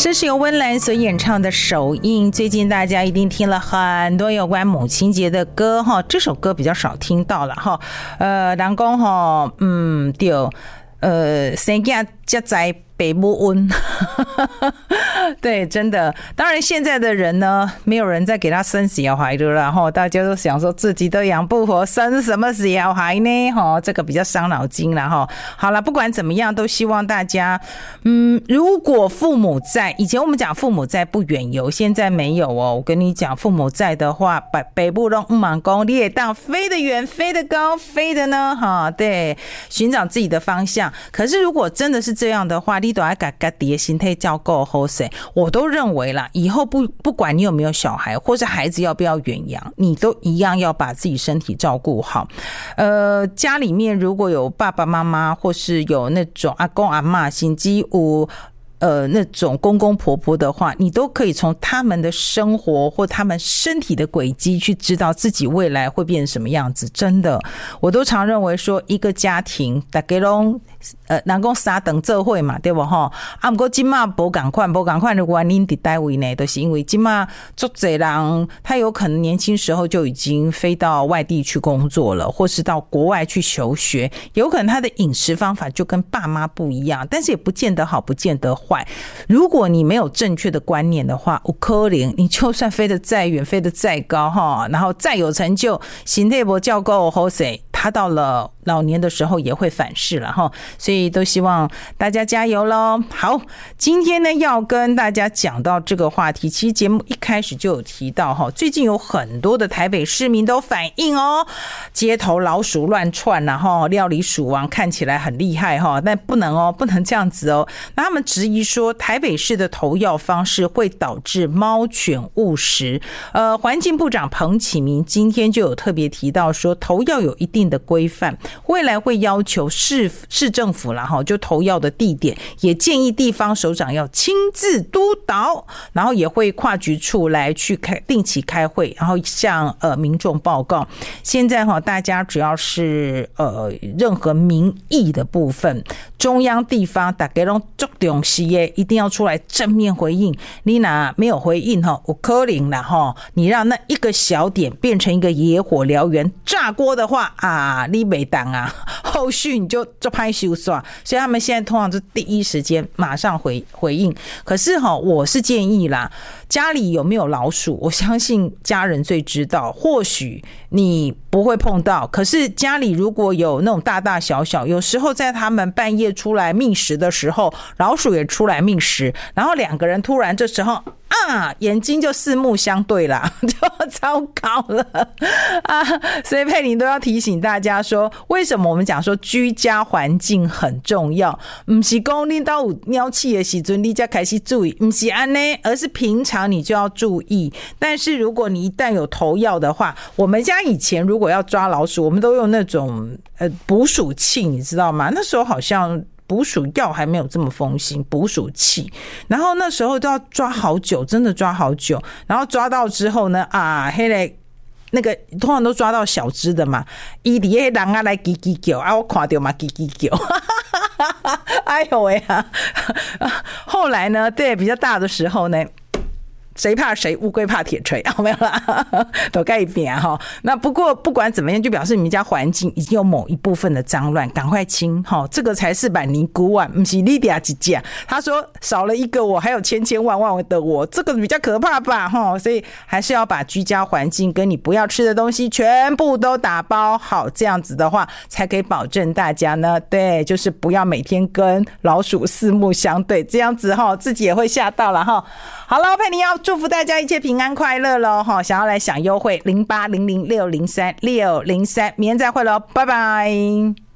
这是由温岚所演唱的《手印》。最近大家一定听了很多有关母亲节的歌哈，这首歌比较少听到了哈。人讲哈，对，生囝才知北母恩，对，真的。当然，现在的人呢，没有人再给他生小孩的了，然后大家都想说自己都养不活，生什么小孩呢？哈，这个比较伤脑筋了哈。好了，不管怎么样，都希望大家，如果父母在，以前我们讲父母在不远游，现在没有哦。我跟你讲，父母在的话，北部都不忙工，你也当飞得远、飞得高、飞的呢，哈，对，寻找自己的方向。可是如果真的是这样的话，你都要把自己的心态照顾好势。我都认为啦，以后不管你有没有小孩，或是孩子要不要远洋，你都一样要把自己身体照顾好。家里面如果有爸爸妈妈，或是有那种阿公阿嬷，甚至有那种公公婆婆的话，你都可以从他们的生活或他们身体的轨迹去知道自己未来会变成什么样子。真的，我都常认为说，一个家庭大家都人讲三等做伙嘛，对不哈？啊，不过今嘛无同款的原因在单位呢，都是因为今嘛足侪人，他有可能年轻时候就已经飞到外地去工作了，或是到国外去求学，有可能他的饮食方法就跟爸妈不一样，但是也不见得好，不见得坏。如果你没有正确的观念的话，有可能你就算飞得再远，飞得再高哈，然后再有成就，身体没照顾好势，他到了老年的时候也会反噬了哈，所以都希望大家加油咯。好，今天呢要跟大家讲到这个话题，其实节目一开始就有提到哈，最近有很多的台北市民都反映哦，街头老鼠乱窜然后料理鼠王看起来很厉害哈，但不能这样子哦。那他们质疑说，台北市的投药方式会导致猫犬误食。环境部长彭启明今天就有特别提到说，投药有一定的规范，未来会要求市政府啦，就投药的地点，也建议地方首长要亲自督导，然后也会跨局处来去定期开会，然后向民众报告。现在大家只要是任何民意的部分，中央地方大家都很重视的，一定要出来正面回应。你哪没有回应有可能啦，你让那一个小点变成一个野火燎原炸锅的话啊，你没当啊，后续你就拍手耍。所以他们现在通常是第一时间马上回应。可是我是建议啦，家里有没有老鼠，我相信家人最知道，或许你不会碰到，可是家里如果有那种大大小小，有时候在他们半夜出来觅食的时候，老鼠也出来觅食，然后两个人突然这时候眼睛就四目相对啦，就糟糕了啊！所以佩玲都要提醒大家说，为什么我们讲说居家环境很重要？不是说你到有鸟气的时候你才开始注意，不是这样，而是平常你就要注意。但是如果你一旦有投药的话，我们家以前如果要抓老鼠，我们都用那种捕鼠器，你知道吗？那时候好像捕鼠药还没有这么风行，捕鼠器，然后那时候都要抓好久，真的抓好久，然后抓到之后呢，那个通常都抓到小只的嘛，伊底下人来叽叽叫啊，我看到嘛叽叽叫，哎呦喂啊！后来呢，对比较大的时候呢，谁怕谁，乌龟怕铁锤，没有啦，都该变哈。那不过不管怎么样，就表示你们家环境已经有某一部分的脏乱，赶快清哈，这个才是百年古碗，不是你俩几家。他说少了一个我，还有千千万万的我，这个比较可怕吧哈。所以还是要把居家环境跟你不要吃的东西全部都打包好，这样子的话才可以保证大家呢，对，就是不要每天跟老鼠四目相对，这样子哈，自己也会吓到了哈。好了，佩妮要祝福大家一切平安快乐咯，想要来享优惠0800603603，明天再会咯，拜拜。